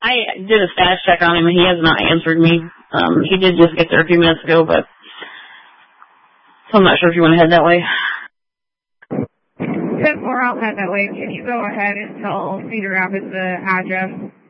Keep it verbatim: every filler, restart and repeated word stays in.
I did a status check on him, and he has not answered me. Um, he did just get there a few minutes ago, but so I'm not sure if you want to head that way. ten four, I'll head that way. Can you go ahead and tell Cedar Rapids the address?